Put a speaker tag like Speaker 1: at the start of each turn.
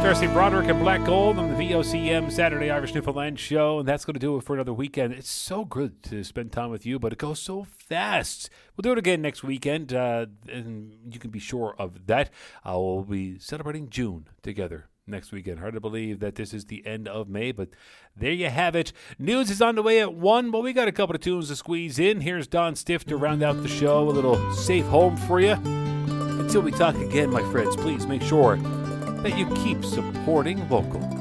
Speaker 1: Darcy Broderick and Black Gold on the VOCM Saturday Irish Newfoundland show, and that's going to do it for another weekend. It's so good to spend time with you, but it goes so fast. We'll do it again next weekend, and you can be sure of that. We'll be celebrating June together next weekend. Hard to believe that this is the end of May, but there you have it. News is on the way at 1, but we got a couple of tunes to squeeze in. Here's Don Stiff to round out the show, a little safe home for you. Until we talk again, my friends, please make sure that you keep supporting local.